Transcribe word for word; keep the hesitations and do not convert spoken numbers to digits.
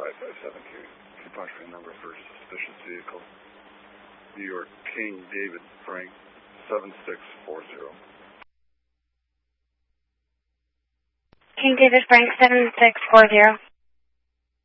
five five seven Q. Approximate number for suspicious vehicle. New York, King David Frank, seven six four zero. King David Frank, seven six four zero.